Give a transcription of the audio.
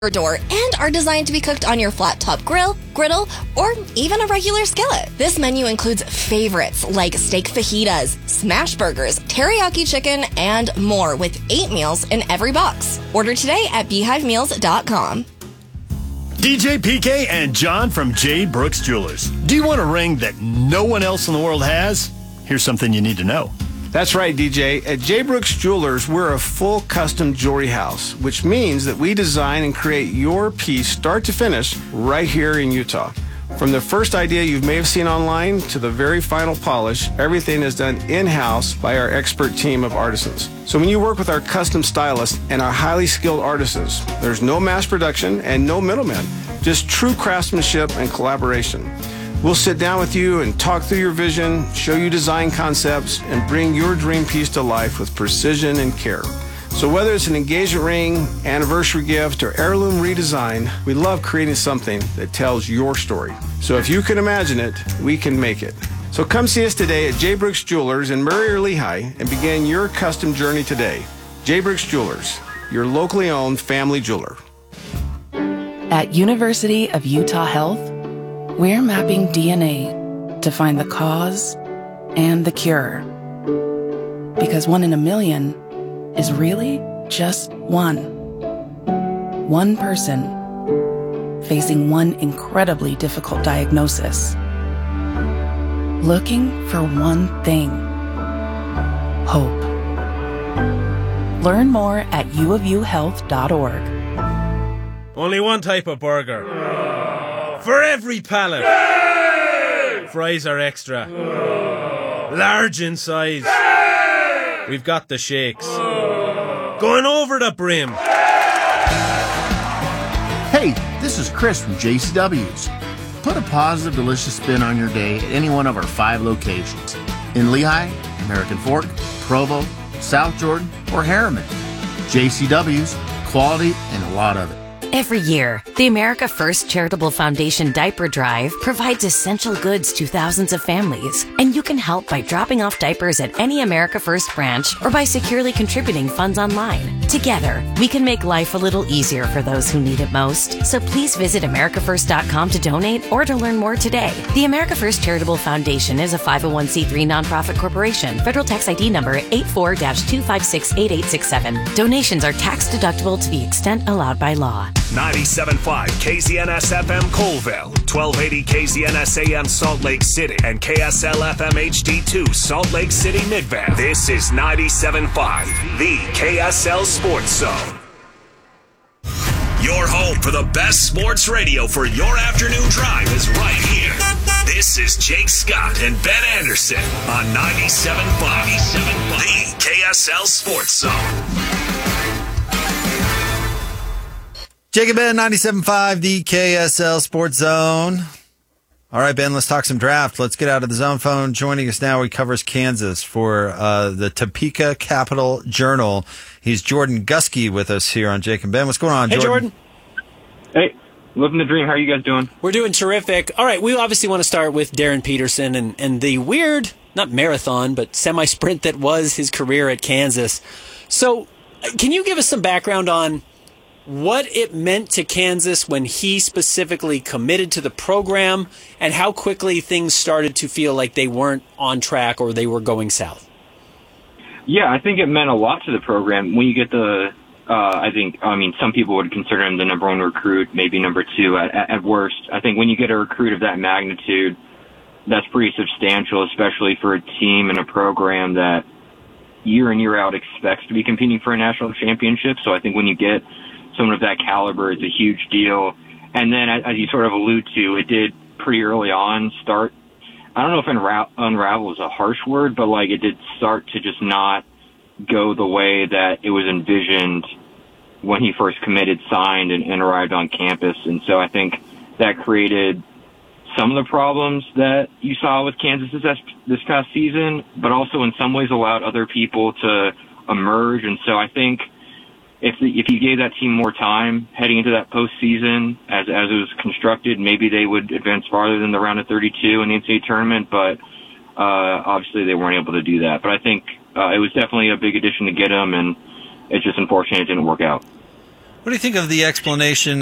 door and are designed to be cooked on your flat top grill, griddle, or even a regular skillet. This menu includes favorites like steak fajitas, smash burgers, teriyaki chicken, and more with 8 meals in every box. Order today at beehivemeals.com. DJ PK and John from J. Brooks Jewelers. Do you want a ring that no one else in the world has? Here's something you need to know. That's right, DJ. At J. Brooks Jewelers, we're a full custom jewelry house, which means that we design and create your piece start to finish right here in Utah. From the first idea you may have seen online to the very final polish, everything is done in-house by our expert team of artisans. So when you work with our custom stylists and our highly skilled artisans, there's no mass production and no middlemen, just true craftsmanship and collaboration. We'll sit down with you and talk through your vision, show you design concepts, and bring your dream piece to life with precision and care. So whether it's an engagement ring, anniversary gift, or heirloom redesign, we love creating something that tells your story. So if you can imagine it, we can make it. So come see us today at J. Brooks Jewelers in Murray or Lehigh and begin your custom journey today. J. Brooks Jewelers, your locally owned family jeweler. At University of Utah Health, we're mapping DNA to find the cause and the cure. Because 1 in a million is really just one. One person facing one incredibly difficult diagnosis. Looking for one thing. Hope. Learn more at uofuhealth.org. Only one type of burger. For every pallet. Fries are extra. Large in size. We've got the shakes. Going over the brim. Hey, this is Chris from JCW's. Put a positive, delicious spin on your day at any one of our 5 locations. In Lehigh, American Fork, Provo, South Jordan, or Harriman. JCW's, quality, and a lot of it. Every year, the America First Charitable Foundation Diaper Drive provides essential goods to thousands of families, and you can help by dropping off diapers at any America First branch or by securely contributing funds online. Together, we can make life a little easier for those who need it most. So please visit americafirst.com to donate or to learn more today. The America First Charitable Foundation is a 501c3 nonprofit corporation. Federal tax ID number 84-2568867. Donations are tax deductible to the extent allowed by law. 97.5 KZNS FM Colville, 1280 KZNS AM Salt Lake City, and KSL FM HD2 Salt Lake City Midvale. This is 97.5, the KSL Sports Zone. Your home for the best sports radio for your afternoon drive is right here. This is Jake Scott and Ben Anderson on 97.5, the KSL Sports Zone. Jake and Ben, 97.5, the KSL Sports Zone. All right, Ben, let's talk some draft. Let's get out of the zone phone. Joining us now, he covers Kansas for the Topeka Capital Journal. He's Jordan Guskey with us here on Jake and Ben. What's going on, Jordan? Hey, Jordan. Hey, living the dream. How are you guys doing? We're doing terrific. All right, we obviously want to start with Darren Peterson and the weird, not marathon, but semi-sprint that was his career at Kansas. So can you give us some background on what it meant to Kansas when he specifically committed to the program and how quickly things started to feel like they weren't on track or they were going south? Yeah, I think it meant a lot to the program. When you get some people would consider him the number 1 recruit, maybe number 2 at worst. I think when you get a recruit of that magnitude, that's pretty substantial, especially for a team and a program that year in, year out expects to be competing for a national championship. So I think when you get someone of that caliber, it's a huge deal. And then, as you sort of allude to, it did pretty early on start, I don't know if unravel is a harsh word, but like it did start to just not go the way that it was envisioned when he first committed, signed, and arrived on campus. And so I think that created some of the problems that you saw with Kansas this past season, but also in some ways allowed other people to emerge. And so I think if you gave that team more time heading into that postseason, as it was constructed, maybe they would advance farther than the round of 32 in the NCAA tournament. But obviously they weren't able to do that. But I think it was definitely a big addition to get him, and it's just unfortunate it didn't work out. What do you think of the explanation